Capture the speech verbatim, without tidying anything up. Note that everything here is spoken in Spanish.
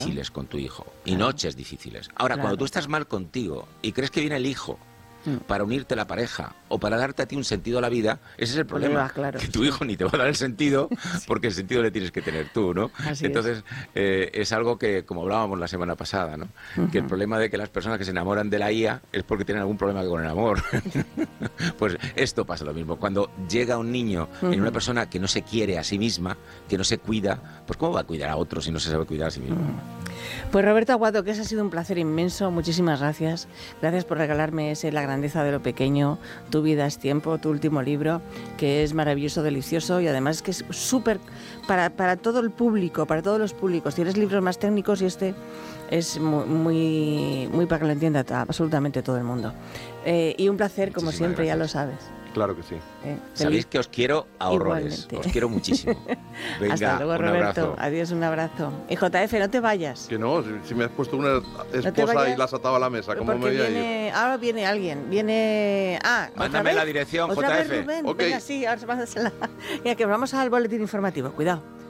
difíciles con tu hijo y noches difíciles. Ahora, claro, cuando tú estás mal contigo y crees que viene el hijo para unirte a la pareja o para darte a ti un sentido a la vida, ese es el problema, va, claro, que tu sí. hijo ni te va a dar el sentido porque el sentido le tienes que tener tú, ¿no? Así Entonces, es. Eh, es algo que, como hablábamos la semana pasada, ¿no? Uh-huh. Que el problema de que las personas que se enamoran de la I A es porque tienen algún problema con el amor. Pues esto pasa lo mismo. Cuando llega un niño uh-huh. en una persona que no se quiere a sí misma, que no se cuida, pues ¿cómo va a cuidar a otros si no se sabe cuidar a sí mismo? Uh-huh. Pues Roberto Aguado, que ese ha sido un placer inmenso. Muchísimas gracias. Gracias por regalarme ese La grandeza de lo pequeño, Tu vida es tiempo, tu último libro, que es maravilloso, delicioso y además que es súper para, para todo el público, para todos los públicos. Tienes libros más técnicos y este es muy, muy, muy para que lo entienda absolutamente todo el mundo. Eh, y un placer, como Muchísimas siempre, gracias. ya lo sabes. Claro que sí. Eh, Sabéis que os quiero a horrores. Igualmente. Os quiero muchísimo. Venga, hasta luego, un Roberto. abrazo. Adiós, un abrazo. Y J F, no te vayas. Que no, si, si me has puesto una esposa no y la has atado a la mesa, ¿cómo Porque me voy a viene, ir? ahora viene alguien. Viene. Ah, ¿otra Mándame vez? la dirección, ¿Otra J vez, F. Rubén? Ok. Venga, sí, ahora mándasela. Mira, que vamos al boletín informativo. Cuidado.